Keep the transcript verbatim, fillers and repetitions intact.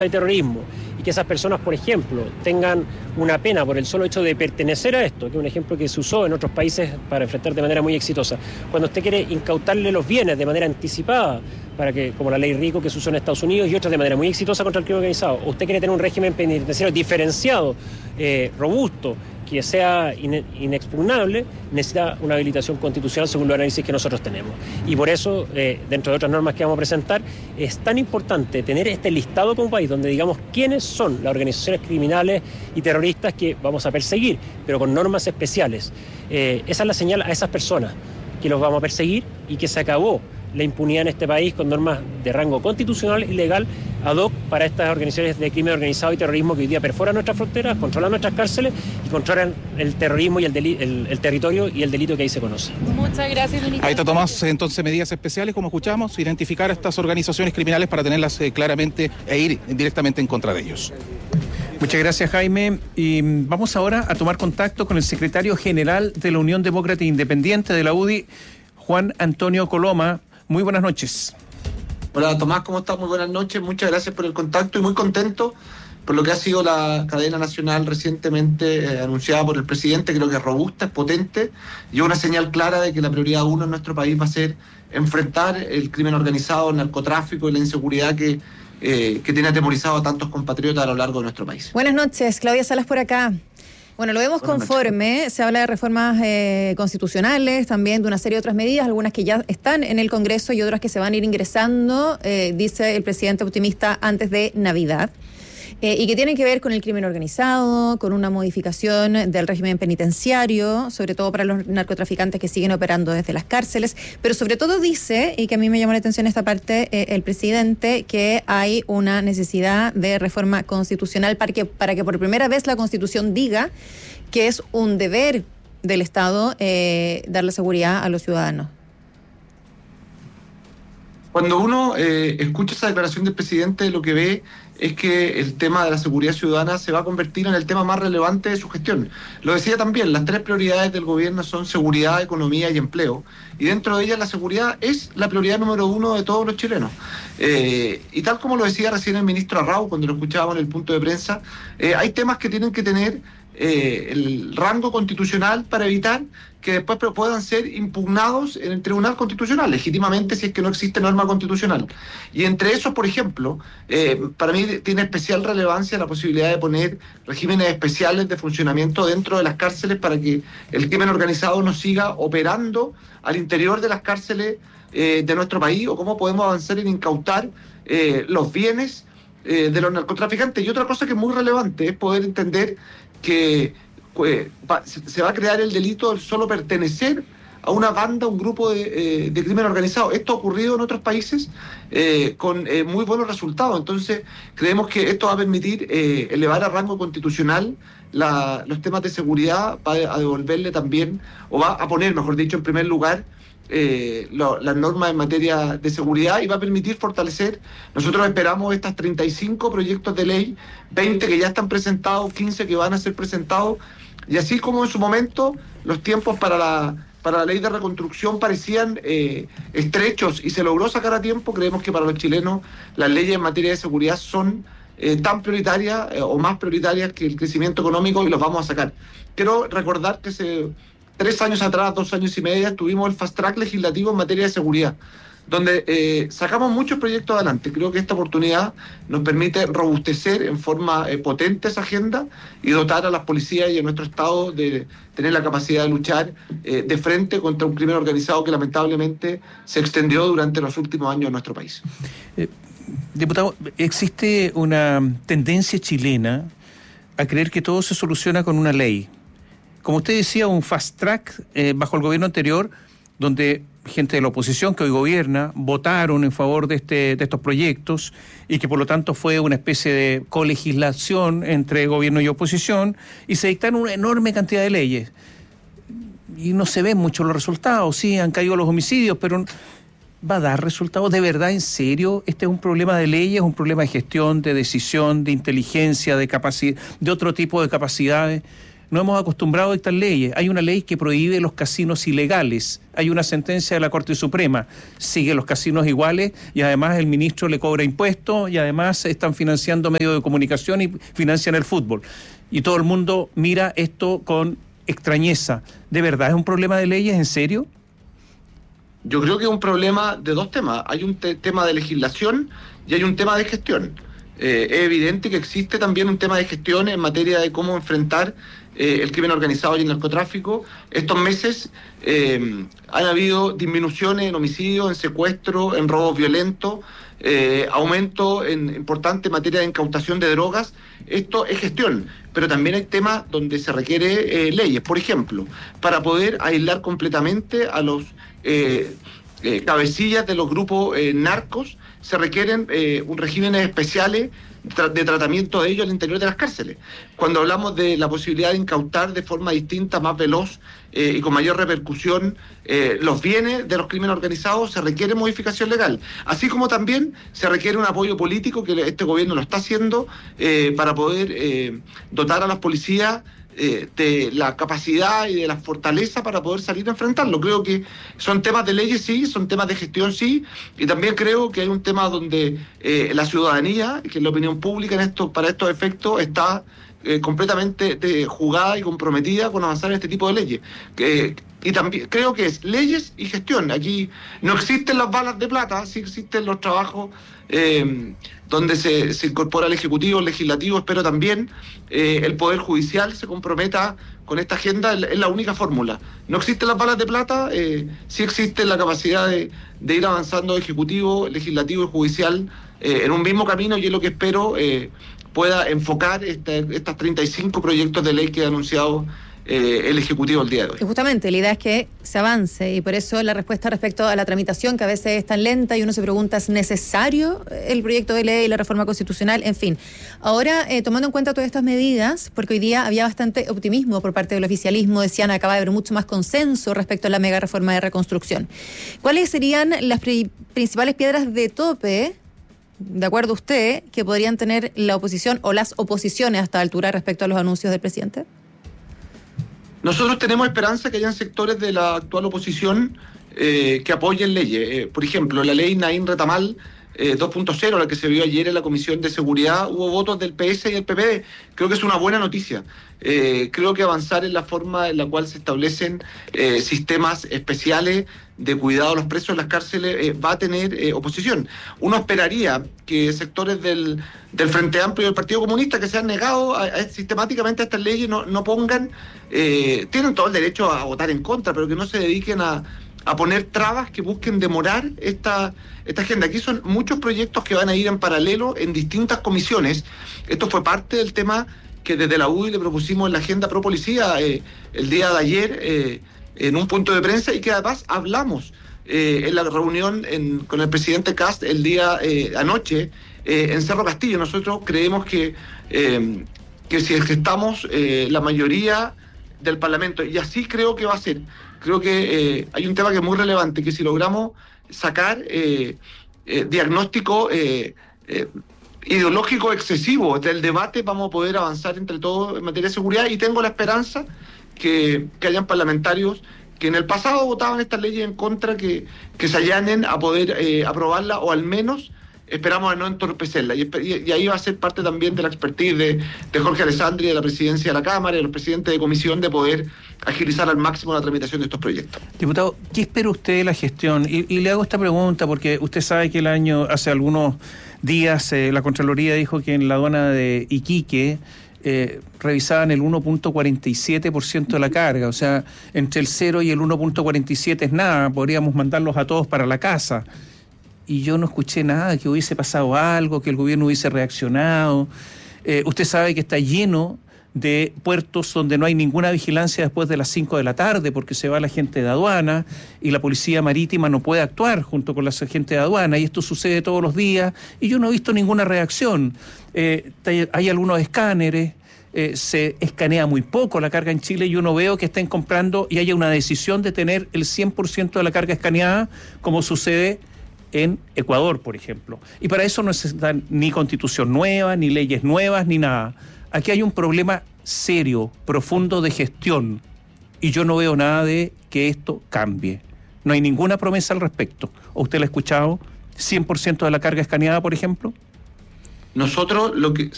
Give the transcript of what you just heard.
de terrorismo y que esas personas, por ejemplo, tengan una pena por el solo hecho de pertenecer a esto, que es un ejemplo que se usó en otros países para enfrentar de manera muy exitosa. Cuando usted quiere incautarle los bienes de manera anticipada, para que, como la ley RICO que se usó en Estados Unidos y otras de manera muy exitosa contra el crimen organizado, o usted quiere tener un régimen penitenciario diferenciado, eh, robusto, que sea inexpugnable, necesita una habilitación constitucional según los análisis que nosotros tenemos. Y por eso, eh, dentro de otras normas que vamos a presentar, es tan importante tener este listado como país, donde digamos quiénes son las organizaciones criminales y terroristas que vamos a perseguir, pero con normas especiales. Eh, esa es la señal a esas personas, que los vamos a perseguir y que se acabó la impunidad en este país con normas de rango constitucional y legal ad hoc para estas organizaciones de crimen organizado y terrorismo que hoy día perforan nuestras fronteras, controlan nuestras cárceles y controlan el terrorismo y el, deli- el, el territorio y el delito que ahí se conoce. Muchas gracias, ministro. Ahí está Tomás, entonces medidas especiales, como escuchamos, identificar a estas organizaciones criminales para tenerlas eh, claramente e ir directamente en contra de ellos. Muchas gracias, Jaime. Y vamos ahora a tomar contacto con el secretario general de la Unión Demócrata Independiente de la U D I, Juan Antonio Coloma. Muy buenas noches. Hola Tomás, ¿cómo estás? Muy buenas noches, muchas gracias por el contacto y muy contento por lo que ha sido la cadena nacional recientemente eh, anunciada por el presidente. Creo que es robusta, es potente y una señal clara de que la prioridad uno en nuestro país va a ser enfrentar el crimen organizado, el narcotráfico y la inseguridad que, eh, que tiene atemorizado a tantos compatriotas a lo largo de nuestro país. Buenas noches, Claudia Salas por acá. Bueno, lo vemos conforme, se habla de reformas eh, constitucionales, también de una serie de otras medidas, algunas que ya están en el Congreso y otras que se van a ir ingresando, eh, dice el presidente optimista, antes de Navidad. Eh, y que tienen que ver con el crimen organizado, con una modificación del régimen penitenciario, sobre todo para los narcotraficantes que siguen operando desde las cárceles, pero sobre todo dice, y que a mí me llamó la atención esta parte, eh, el presidente, que hay una necesidad de reforma constitucional para que, para que por primera vez la Constitución diga que es un deber del Estado eh, darle seguridad a los ciudadanos. Cuando uno eh, escucha esa declaración del presidente, lo que ve es que el tema de la seguridad ciudadana se va a convertir en el tema más relevante de su gestión. Lo decía también, las tres prioridades del gobierno son seguridad, economía y empleo. Y dentro de ellas la seguridad es la prioridad número uno de todos los chilenos. Eh, y tal como lo decía recién el ministro Arrau, cuando lo escuchábamos en el punto de prensa, eh, hay temas que tienen que tener eh, el rango constitucional para evitar que después puedan ser impugnados en el Tribunal Constitucional, legítimamente, si es que no existe norma constitucional. Y entre esos, por ejemplo, eh, para mí tiene especial relevancia la posibilidad de poner regímenes especiales de funcionamiento dentro de las cárceles para que el crimen organizado no siga operando al interior de las cárceles eh, de nuestro país, o cómo podemos avanzar en incautar eh, los bienes eh, de los narcotraficantes. Y otra cosa que es muy relevante es poder entender que Pues, va, se va a crear el delito del solo pertenecer a una banda, un grupo de, eh, de crimen organizado. Esto ha ocurrido en otros países eh, con eh, muy buenos resultados. Entonces, creemos que esto va a permitir eh, elevar a rango constitucional la, los temas de seguridad, va a devolverle también, o va a poner, mejor dicho, en primer lugar, Eh, lo, las normas en materia de seguridad, y va a permitir fortalecer. Nosotros esperamos estas treinta y cinco proyectos de ley, veinte que ya están presentados, quince que van a ser presentados, y así como en su momento los tiempos para la, para la ley de reconstrucción parecían eh, estrechos y se logró sacar a tiempo, creemos que para los chilenos las leyes en materia de seguridad son eh, tan prioritarias eh, o más prioritarias que el crecimiento económico, y los vamos a sacar. Quiero recordar que se Tres años atrás, dos años y medio, tuvimos el fast track legislativo en materia de seguridad, donde eh, sacamos muchos proyectos adelante. Creo que esta oportunidad nos permite robustecer en forma eh, potente esa agenda y dotar a las policías y a nuestro Estado de tener la capacidad de luchar eh, de frente contra un crimen organizado que lamentablemente se extendió durante los últimos años en nuestro país. Eh, diputado, existe una tendencia chilena a creer que todo se soluciona con una ley. Como usted decía, un fast track eh, bajo el gobierno anterior, donde gente de la oposición que hoy gobierna votaron en favor de, este, de estos proyectos, y que por lo tanto fue una especie de colegislación entre gobierno y oposición, y se dictaron una enorme cantidad de leyes. Y no se ven mucho los resultados. Sí, han caído los homicidios, pero ¿va a dar resultados? ¿De verdad, en serio? ¿Este es un problema de leyes, un problema de gestión, de decisión, de inteligencia, de capacidad, de otro tipo de capacidades? nos hemos acostumbrado a dictar leyes. Hay una ley que prohíbe los casinos ilegales, hay una sentencia de la Corte Suprema, sigue los casinos iguales y además el ministro le cobra impuestos y además están financiando medios de comunicación y financian el fútbol. Y todo el mundo mira esto con extrañeza. ¿De verdad es un problema de leyes? ¿En serio? Yo creo que es un problema de dos temas. Hay un te- tema de legislación y hay un tema de gestión. Eh, es evidente que existe también un tema de gestión en materia de cómo enfrentar eh, el crimen organizado y el narcotráfico. Estos meses eh, han habido disminuciones en homicidios, en secuestros, en robos violentos, eh, aumento en importante materia de incautación de drogas. Esto es gestión, pero también hay temas donde se requiere eh, leyes. Por ejemplo, para poder aislar completamente a los eh, eh, cabecillas de los grupos eh, narcos, se requieren eh, un regímenes especiales tra- de tratamiento de ellos al interior de las cárceles. Cuando hablamos de la posibilidad de incautar de forma distinta, más veloz eh, y con mayor repercusión eh, los bienes de los crímenes organizados, se requiere modificación legal. Así como también se requiere un apoyo político, que este gobierno lo está haciendo, eh, para poder eh, dotar a las policías Eh, de la capacidad y de la fortaleza para poder salir a enfrentarlo. Creo que son temas de leyes, sí, son temas de gestión, sí, y también creo que hay un tema donde eh, la ciudadanía, que es la opinión pública en esto, para estos efectos, está eh, completamente de, jugada y comprometida con avanzar en este tipo de leyes. Eh, y también creo que es leyes y gestión. Aquí no existen las balas de plata, sí existen los trabajos eh, donde se, se incorpora el Ejecutivo, el Legislativo. Espero también eh, el Poder Judicial se comprometa con esta agenda. Es la única fórmula. No existen las balas de plata, eh, sí existe la capacidad de, de ir avanzando Ejecutivo, Legislativo y Judicial eh, en un mismo camino, y es lo que espero eh, pueda enfocar este, estos treinta y cinco proyectos de ley que ha anunciado Eh, el Ejecutivo el día de hoy. Y justamente la idea es que se avance, y por eso la respuesta respecto a la tramitación, que a veces es tan lenta y uno se pregunta, ¿es necesario el proyecto de ley, la reforma constitucional? En fin, ahora eh, tomando en cuenta todas estas medidas, porque hoy día había bastante optimismo por parte del oficialismo, decían acaba de haber mucho más consenso respecto a la mega reforma de reconstrucción. ¿Cuáles serían las pri- principales piedras de tope, de acuerdo a usted, que podrían tener la oposición o las oposiciones a esta altura respecto a los anuncios del presidente? Nosotros tenemos esperanza que hayan sectores de la actual oposición eh, que apoyen leyes. Eh, por ejemplo, la ley Naín Retamal eh, dos punto cero, la que se vio ayer en la Comisión de Seguridad, hubo votos del P S y el P P D. Creo que es una buena noticia. Eh, creo que avanzar en la forma en la cual se establecen eh, sistemas especiales de cuidado a los presos en las cárceles eh, va a tener eh, oposición. Uno esperaría que sectores del, del Frente Amplio y del Partido Comunista, que se han negado a, a, sistemáticamente a estas leyes, no, no pongan, eh, tienen todo el derecho a votar en contra, pero que no se dediquen a, a poner trabas que busquen demorar esta, esta agenda. Aquí son muchos proyectos que van a ir en paralelo en distintas comisiones. Esto fue parte del tema que desde la U D I le propusimos en la agenda pro policía eh, el día de ayer, eh, en un punto de prensa, y que además hablamos eh, en la reunión en, con el presidente Kast el día eh, anoche eh, en Cerro Castillo. Nosotros creemos que, eh, que si gestamos eh, la mayoría del Parlamento, y así creo que va a ser, creo que eh, hay un tema que es muy relevante, que si logramos sacar eh, eh, diagnóstico eh, eh, ideológico excesivo del debate, vamos a poder avanzar entre todos en materia de seguridad, y tengo la esperanza que, que hayan parlamentarios que en el pasado votaban estas leyes en contra, que, que se allanen a poder eh, aprobarla, o al menos esperamos a no entorpecerla. Y, y ahí va a ser parte también de la expertise de, de Jorge Alessandri, de la presidencia de la Cámara y de los presidentes de comisión, de poder agilizar al máximo la tramitación de estos proyectos. Diputado, ¿qué espera usted de la gestión? Y, y le hago esta pregunta porque usted sabe que el año, hace algunos días, eh, la Contraloría dijo que en la aduana de Iquique eh, revisaban el uno punto cuarenta y siete por ciento de la carga, o sea, entre el cero y el uno punto cuarenta y siete es nada, podríamos mandarlos a todos para la casa. Y yo no escuché nada, que hubiese pasado algo, que el gobierno hubiese reaccionado. Eh, usted sabe que está lleno de puertos donde no hay ninguna vigilancia después de las cinco de la tarde, porque se va la gente de aduana y la policía marítima no puede actuar junto con la gente de aduana, y esto sucede todos los días, y yo no he visto ninguna reacción. Eh, hay algunos escáneres, eh, se escanea muy poco la carga en Chile, y yo no veo que estén comprando y haya una decisión de tener el cien por ciento de la carga escaneada, como sucede en Ecuador, por ejemplo. Y para eso no necesitan ni constitución nueva, ni leyes nuevas, ni nada. Aquí hay un problema serio, profundo de gestión, y yo no veo nada de que esto cambie. No hay ninguna promesa al respecto. ¿O usted la ha escuchado? ¿cien por ciento de la carga escaneada, por ejemplo? Nosotros lo que